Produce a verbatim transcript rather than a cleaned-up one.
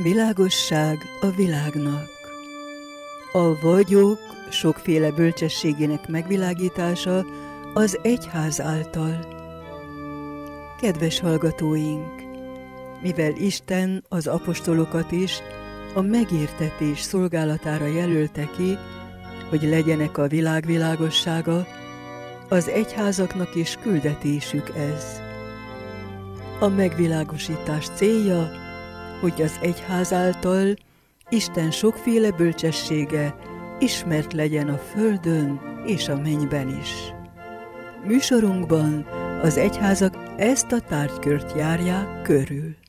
Világosság a világnak. A vagyok sokféle bölcsességének megvilágítása az egyház által. Kedves hallgatóink! Mivel Isten az apostolokat is a megértetés szolgálatára jelölte ki, hogy legyenek a világ világossága, az egyházaknak is küldetésük ez. A megvilágosítás célja, hogy az egyház által Isten sokféle bölcsessége ismert legyen a földön és a mennyben is. Műsorunkban az egyházak ezt a tárgykört járják körül.